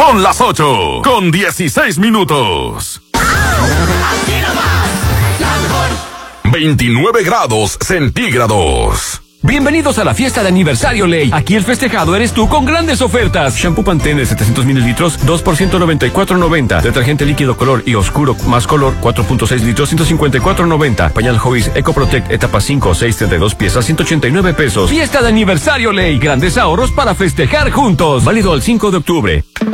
Son las 8:16. 29 grados centígrados. Bienvenidos a la fiesta de aniversario Ley. Aquí el festejado eres tú con grandes ofertas. Shampoo Pantene de 700 mililitros, 2 por $194.90. Detergente líquido color y oscuro más color, 4.6 litros, $154.90. Pañal Hobbies Eco Protect etapa 5, 6, 32 piezas, $189. Fiesta de aniversario Ley. Grandes ahorros para festejar juntos. Válido al 5 de octubre.